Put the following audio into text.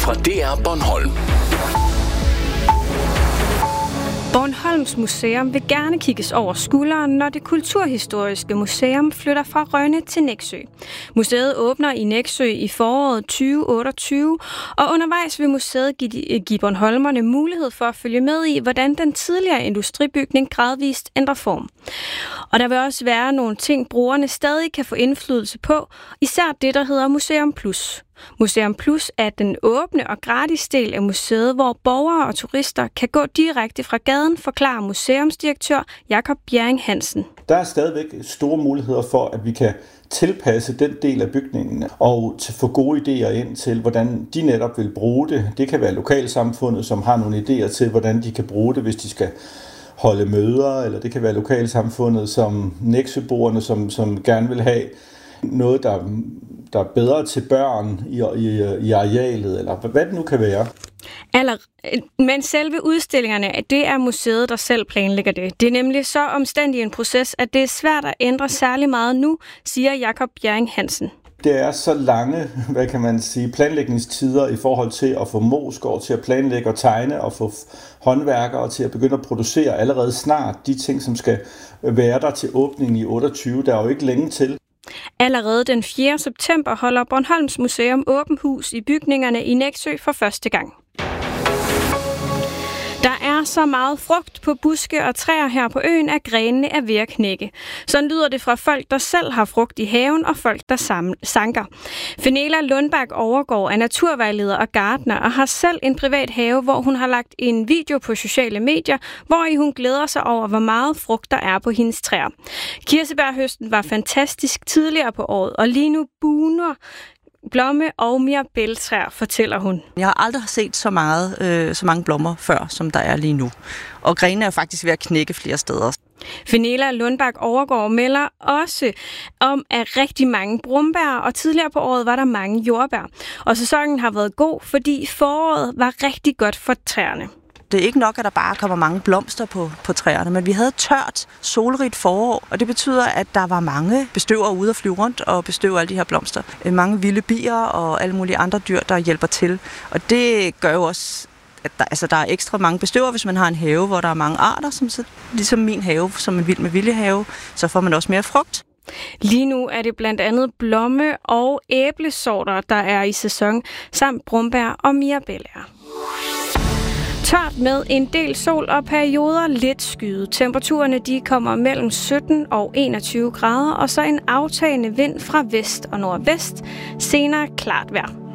fra DR Bornholm. Bornholms Museum vil gerne kigges over skulderen, når det kulturhistoriske museum flytter fra Rønne til Nexø. Museet åbner i Nexø i foråret 2028, og undervejs vil museet give bornholmerne mulighed for at følge med i, hvordan den tidligere industribygning gradvist ændrer form. Og der vil også være nogle ting, brugerne stadig kan få indflydelse på, især det, der hedder Museum Plus. Museum Plus er den åbne og gratis del af museet, hvor borgere og turister kan gå direkte fra gaden, forklarer museumsdirektør Jakob Bjerring Hansen. Der er stadigvæk store muligheder for, at vi kan tilpasse den del af bygningen og få gode idéer ind til, hvordan de netop vil bruge det. Det kan være lokalsamfundet, som har nogle idéer til, hvordan de kan bruge det, hvis de skal holde møder, eller det kan være lokalsamfundet som Nexøboerne, som gerne vil have noget, der er bedre til børn i arealet, eller hvad det nu kan være. Men selve udstillingerne, det er museet, der selv planlægger det. Det er nemlig så omstændig en proces, at det er svært at ændre særlig meget nu, siger Jakob Bjerring Hansen. Det er så lange, planlægningstider i forhold til at få Moesgaard til at planlægge og tegne og få håndværkere til at begynde at producere allerede snart de ting, som skal være der til åbningen i 28. Der er jo ikke længe til. Allerede den 4. september holder Bornholms Museum åbent hus i bygningerne i Nexø for første gang. Der er så meget frugt på buske og træer her på øen, at grenene er ved at knække. Sådan lyder det fra folk, der selv har frugt i haven, og folk, der sanker. Fenela Lundbak Overgaard er naturvejleder og gartner, og har selv en privat have, hvor hun har lagt en video på sociale medier, hvor hun glæder sig over, hvor meget frugt der er på hendes træer. Kirsebærhøsten var fantastisk tidligere på året, og lige nu buner blomme- og mirabelletræer, fortæller hun. Jeg har aldrig set så mange blommer før, som der er lige nu. Og grenene er faktisk ved at knække flere steder. Fenela Lundbak Overgaard melder også om, at rigtig mange brumbær, og tidligere på året var der mange jordbær. Og sæsonen har været god, fordi foråret var rigtig godt for træerne. Det er ikke nok, at der bare kommer mange blomster på træerne, men vi havde tørt, solrigt forår, og det betyder, at der var mange bestøvere ude at flyve rundt og bestøve alle de her blomster. Mange vilde bier og alle mulige andre dyr, der hjælper til. Og det gør jo også, at der er ekstra mange bestøvere, hvis man har en have, hvor der er mange arter, ligesom min have, som en vild med vilde have, så får man også mere frugt. Lige nu er det blandt andet blomme- og æblesorter, der er i sæson, samt brumbær og mirabelleer. Tørt med en del sol og perioder lidt skyet. Temperaturerne de kommer mellem 17 og 21 grader, og så en aftagende vind fra vest og nordvest. Senere klart vejr.